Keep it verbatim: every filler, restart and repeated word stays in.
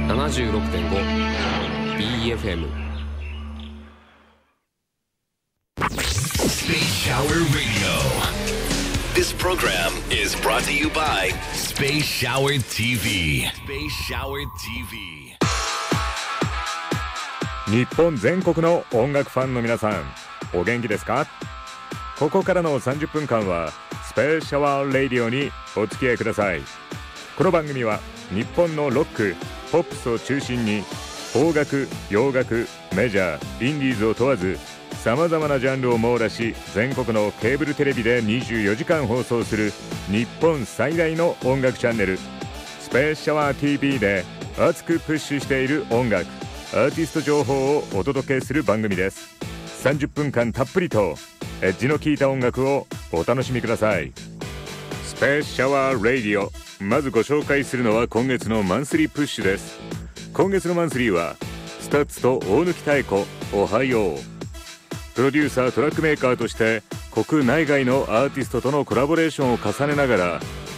ななじゅうろくてんご ビーエフエム。 Space Shower Radio. This program is brought to you by Space Shower ティーブイ。 Space Shower ティーブイ。 日本全国の音楽ファンの皆さん、お元気ですか？ここからのさんじゅっぷんかんはスペースシャワーレディオにお付き合いください。この番組は日本のロック、ポップスを中心に邦楽、洋楽、メジャー、インディーズを問わずさまざまなジャンルを網羅し、全国のケーブルテレビでにじゅうよじかん放送する日本最大の音楽チャンネルスペースシャワー ティーブイ で熱くプッシュしている音楽、アーティスト情報をお届けする番組です。さんじゅっぷんかんたっぷりとエッジの効いた音楽をお楽しみください。スペースシャワーラディオ、まずご紹介するのは今月のマンスリープッシュです。今月のマンスリーはスタッツと大貫妙子、おはよう。プロデューサー、トラックメーカーとして国内外のアーティストとのコラボレーションを重ねながら